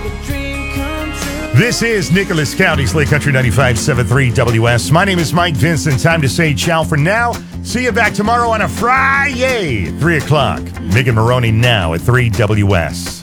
This is Nicholas County, Slate Country 95.73 WS. My name is Mike Vincent. Time to say ciao for now. See you back tomorrow on a Friday, 3 o'clock. Megan Maroney now at 3 WS.